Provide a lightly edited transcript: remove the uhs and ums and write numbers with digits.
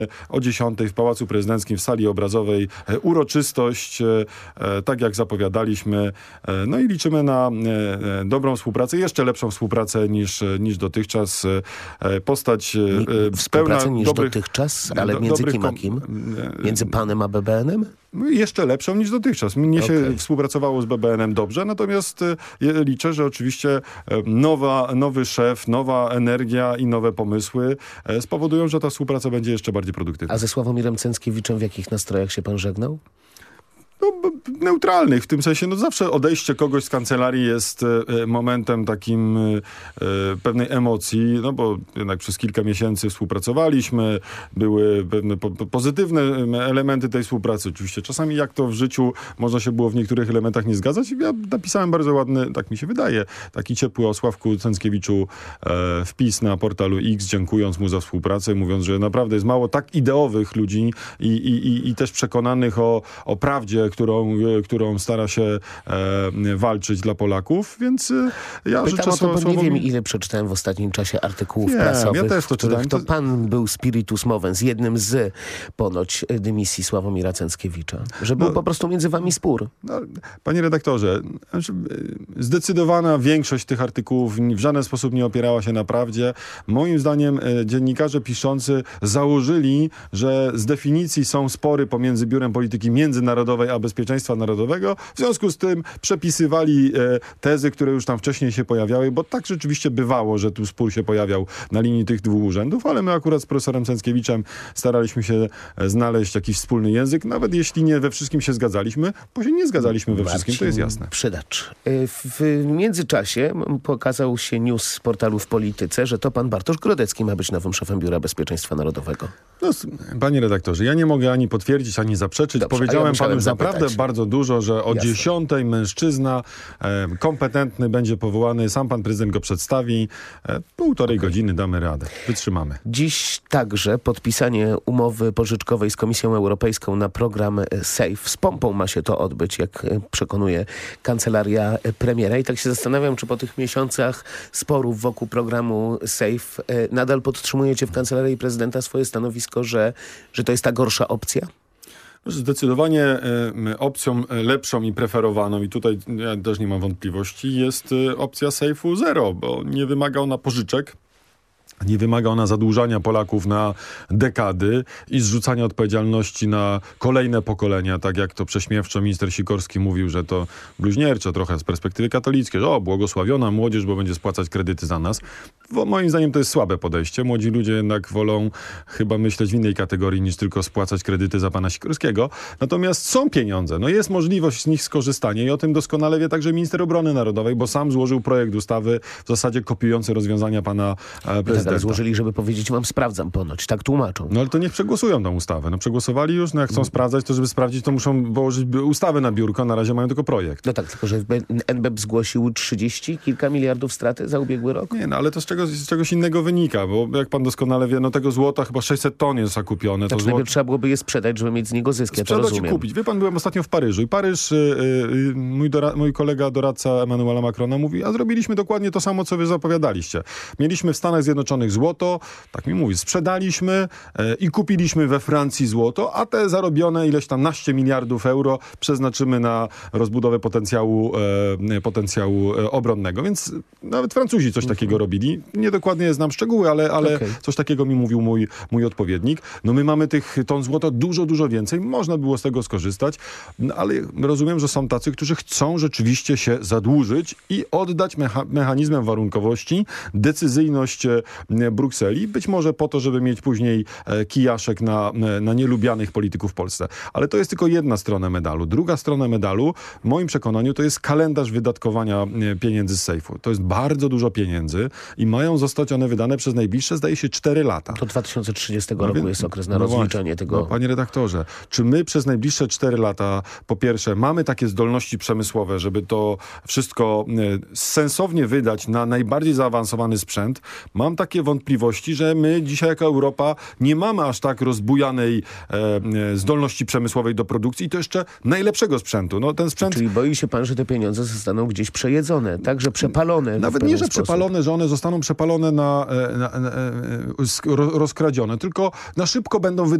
O 10 w Pałacu Prezydenckim w sali obrazowej uroczystość, tak jak zapowiadaliśmy. No i liczymy na dobrą współpracę, jeszcze lepszą współpracę niż dotychczas. Postać Współpracę niż dotychczas, ale między kim a kim? Między panem a BBN-em? Jeszcze lepszą niż dotychczas. Mnie się współpracowało z BBN-em dobrze, natomiast liczę, że oczywiście nowy szef, nowa energia i nowe pomysły spowodują, że ta współpraca będzie jeszcze bardziej produktywna. A ze Sławomirem Cęckiewiczem w jakich nastrojach się pan żegnał? Neutralnych, w tym sensie, zawsze odejście kogoś z kancelarii jest momentem takim pewnej emocji, bo jednak przez kilka miesięcy współpracowaliśmy, były pewne pozytywne elementy tej współpracy. Oczywiście czasami, jak to w życiu, można się było w niektórych elementach nie zgadzać. Ja napisałem bardzo ładny, tak mi się wydaje, taki ciepły o Sławku Cęckiewiczu wpis na portalu X, dziękując mu za współpracę, mówiąc, że naprawdę jest mało tak ideowych ludzi i też przekonanych o prawdzie, którą stara się walczyć dla Polaków, więc ja życzę sobie... Nie wiem, ile przeczytałem w ostatnim czasie artykułów prasowych, ja też to czytałem. To pan był spiritus movens, jednym z ponoć dymisji Sławomira Cęckiewicza. Że był po prostu między wami spór. Panie redaktorze, zdecydowana większość tych artykułów w żaden sposób nie opierała się na prawdzie. Moim zdaniem dziennikarze piszący założyli, że z definicji są spory pomiędzy Biurem Polityki Międzynarodowej a Bezpieczeństwa Narodowego. W związku z tym przepisywali tezy, które już tam wcześniej się pojawiały, bo tak rzeczywiście bywało, że tu spór się pojawiał na linii tych dwóch urzędów, ale my akurat z profesorem Cęckiewiczem staraliśmy się znaleźć jakiś wspólny język, nawet jeśli nie we wszystkim się zgadzaliśmy, bo się nie zgadzaliśmy we wszystkim, to jest jasne. Przydacz. W międzyczasie pokazał się news z portalu W Polityce, że to pan Bartosz Grodecki ma być nowym szefem Biura Bezpieczeństwa Narodowego. Panie redaktorze, ja nie mogę ani potwierdzić, ani zaprzeczyć. Dobrze, powiedziałem panu już zapytać. naprawdę bardzo dużo, że o 10 mężczyzna kompetentny będzie powołany, sam pan prezydent go przedstawi. Półtorej godziny damy radę. Wytrzymamy. Dziś także podpisanie umowy pożyczkowej z Komisją Europejską na program SAFE. Z pompą ma się to odbyć, jak przekonuje kancelaria premiera. I tak się zastanawiam, czy po tych miesiącach sporów wokół programu SAFE nadal podtrzymujecie w kancelarii prezydenta swoje stanowisko, że to jest ta gorsza opcja? Zdecydowanie opcją lepszą i preferowaną, i tutaj ja też nie mam wątpliwości, jest opcja Safe'u Zero, bo nie wymaga ona pożyczek. Nie wymaga ona zadłużania Polaków na dekady i zrzucania odpowiedzialności na kolejne pokolenia, tak jak to prześmiewczo minister Sikorski mówił, że to bluźnierczo trochę z perspektywy katolickiej, że błogosławiona młodzież, bo będzie spłacać kredyty za nas. Moim zdaniem to jest słabe podejście. Młodzi ludzie jednak wolą chyba myśleć w innej kategorii niż tylko spłacać kredyty za pana Sikorskiego. Natomiast są pieniądze. Jest możliwość z nich skorzystania i o tym doskonale wie także minister obrony narodowej, bo sam złożył projekt ustawy w zasadzie kopiujący rozwiązania pana prezydenta. Złożyli, żeby powiedzieć, sprawdzam ponoć. Tak tłumaczą. Ale to niech przegłosują tę ustawę. Przegłosowali już, jak chcą sprawdzać, to żeby sprawdzić, to muszą położyć ustawę na biurko. Na razie mają tylko projekt. Tak, tylko że NBP zgłosił 30 kilka miliardów straty za ubiegły rok. Nie, ale to z czegoś innego wynika, bo jak pan doskonale wie, tego złota chyba 600 ton jest zakupione. Znaczy, najpierw trzeba byłoby je sprzedać, żeby mieć z niego zysk. Ja to rozumiem. I kupić. Wie pan, byłem ostatnio w Paryżu i Paryż, mój kolega, doradca Emmanuela Macrona mówi, a zrobiliśmy dokładnie to samo, co wy zapowiadaliście. Mieliśmy w Stanach Zjednoczonych złoto, tak mi mówi, sprzedaliśmy i kupiliśmy we Francji złoto, a te zarobione ileś tam naście miliardów euro przeznaczymy na rozbudowę potencjału obronnego. Więc nawet Francuzi coś takiego robili. Niedokładnie znam szczegóły, ale coś takiego mi mówił mój odpowiednik. My mamy tych ton złota dużo więcej. Można było z tego skorzystać, ale rozumiem, że są tacy, którzy chcą rzeczywiście się zadłużyć i oddać mechanizmem warunkowości decyzyjność Brukseli, być może po to, żeby mieć później kijaszek na nielubianych polityków w Polsce. Ale to jest tylko jedna strona medalu. Druga strona medalu, w moim przekonaniu, to jest kalendarz wydatkowania pieniędzy z sejfu. To jest bardzo dużo pieniędzy i mają zostać one wydane przez najbliższe, zdaje się, 4 lata. Do 2030 roku jest okres na rozliczenie tego. Panie redaktorze, czy my przez najbliższe 4 lata, po pierwsze, mamy takie zdolności przemysłowe, żeby to wszystko sensownie wydać na najbardziej zaawansowany sprzęt? Mam takie wątpliwości, że my dzisiaj jako Europa nie mamy aż tak rozbujanej zdolności przemysłowej do produkcji i to jeszcze najlepszego sprzętu. No, ten sprzęt... Czyli boi się pan, że te pieniądze zostaną gdzieś przejedzone, także przepalone. Nawet nie, że przepalone, że one zostaną przepalone rozkradzione, tylko na szybko będą